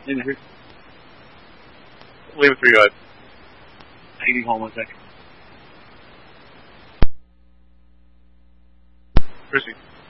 In here. Leave it for you guys. Taking home 1 second. Chrissy.